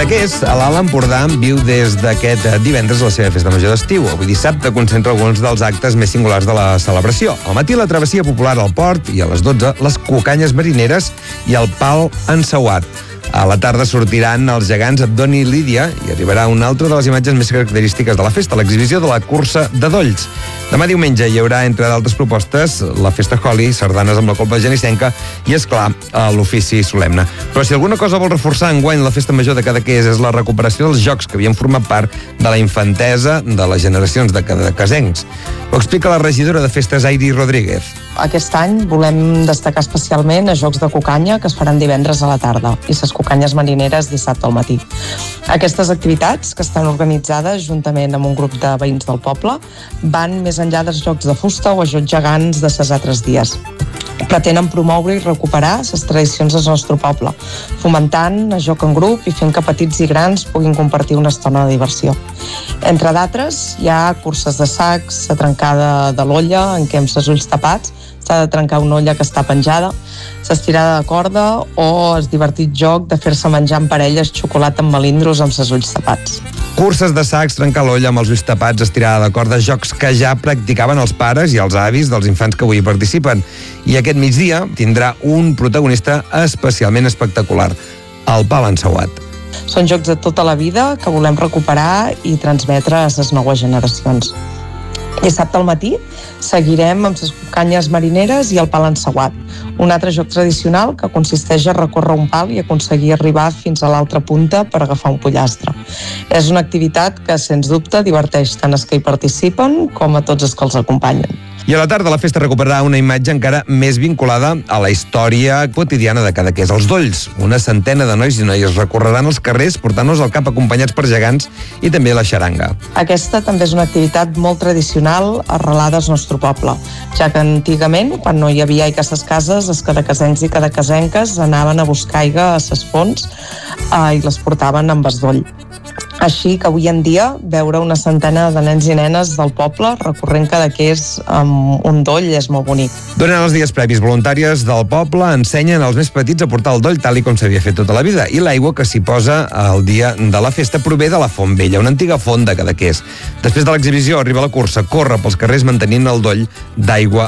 Cadaqués, a l'Alt Empordà, viu des d'aquest divendres la seva festa major d'estiu. Avui dissabte concentra alguns dels actes més singulars de la celebració. Al matí la travessia popular al port i a les 12 les cucanyes marineres i el pal enceuat. A la tarda sortiran els gegants Abdoni i Lídia i arribarà una altra de les imatges més característiques de la festa, l'exhibició de la cursa de dolls. Demà diumenge hi haurà, entre d'altres propostes, la festa Holi, sardanes amb la colpa genissenca i, esclar, l'ofici solemne. Però si alguna cosa vol reforçar enguany la festa major de Cadaqués és la recuperació dels jocs que havien format part de la infantesa de les generacions de cadaquesencs. Ho explica la regidora de festes, Airi Rodríguez. Aquest any volem destacar especialment els jocs de cucanya que es faran divendres a la tarda i les cucanyes marineres dissabte al matí. Aquestes activitats, que estan organitzades juntament amb un grup de veïns del poble, van més enllà dels jocs de fusta o els jocs gegants de ces altres dies. Pretenen promoure i recuperar les tradicions del nostre poble, fomentant el joc en grup i fent que petits i grans puguin compartir una estona de diversió. Entre d'altres, hi ha curses de sacs, la trencada de l'olla, en què amb els ulls tapats s'ha de trencar una olla que està penjada, l'estirada de corda o el divertit joc de fer-se menjar en parelles xocolata amb melindros amb els ulls tapats. Curses de sacs, trencar l'olla amb els ulls tapats, estirada de corda, jocs que ja practicaven els pares i els avis dels infants que avui hi participen. I aquest migdia tindrà un protagonista especialment espectacular, el pal enceuat. Són jocs de tota la vida que volem recuperar i transmetre a les noves generacions. Dissabte al matí seguirem amb les cucanyes marineres i el pal enceuat, un altre joc tradicional que consisteix a recórrer un pal i aconseguir arribar fins a l'altra punta per agafar un pollastre. És una activitat que, sens dubte, diverteix tant els que hi participen com a tots els que els acompanyen. I a la tarda la festa recuperarà una imatge encara més vinculada a la història quotidiana de Cadaqués, els dolls. Una centena de nois i noies recorreran els carrers portant-nos al cap acompanyats per gegants i també la xaranga. Aquesta també és una activitat molt tradicional arrelada al nostre poble, ja que antigament, quan no hi havia aigua a les cases, els cadaquesencs i cadaquesenques anaven a buscar aigua a les fonts i les portaven amb el doll. Així que avui en dia veure una centena de nens i nenes del poble recorrent Cadaqués amb un doll és molt bonic. Durant els dies previs, voluntàries del poble ensenyen als més petits a portar el doll tal com s'havia fet tota la vida, i l'aigua que s'hi posa el dia de la festa prové de la Font Vella, una antiga font de Cadaqués. Després de l'exhibició arriba la cursa, corre pels carrers mantenint el doll d'aigua